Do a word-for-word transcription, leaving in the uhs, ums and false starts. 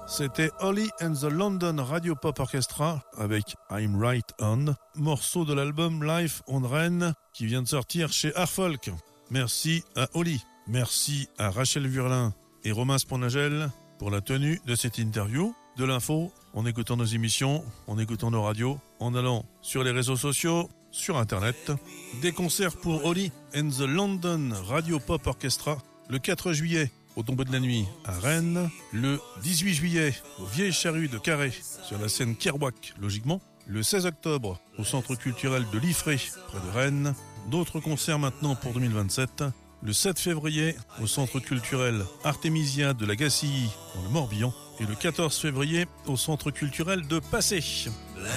C'était Holly and the London Radio Pop Orchestra avec I'm Right On, morceau de l'album Life on Rennes qui vient de sortir chez Artfolk. Merci à Holly, merci à Rachel Vurlin et Romain Sponagel pour la tenue de cette interview. De l'info, en écoutant nos émissions, en écoutant nos radios, en allant sur les réseaux sociaux, sur Internet. Des concerts pour Holly and the London Radio Pop Orchestra le quatre juillet au Tombeau de la Nuit à Rennes, le dix-huit juillet aux Vieilles Charrues de Carré sur la scène Kerouac, logiquement, le seize octobre au Centre culturel de Liffré près de Rennes. D'autres concerts maintenant pour deux mille vingt-sept, le sept février au Centre culturel Artémisia de la Gacilly dans le Morbihan et le quatorze février au Centre culturel de Passé.